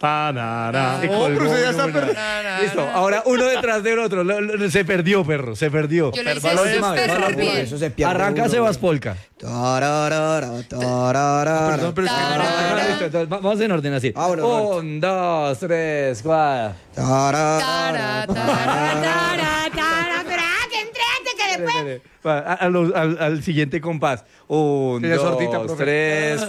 Panara. Se colgó pero usted ya un está número. Listo, ahora uno detrás del otro. Se perdió, perro, se perdió. Yo lo hice Va la última vez, va la súper última bien. vez. Eso se pierde Arranca uno, Sebas güey. Polka. Tararara, tararara. Perdón, pero es que Tarara. Listo, entonces, vamos en orden así. Vámonos, Roberto. 1, 2, 3, 4. Tararara, Tara, tara, tara, tara. Pero que entrate, que después. Al siguiente compás. 1, Tiene sordita, 2, profe. 3,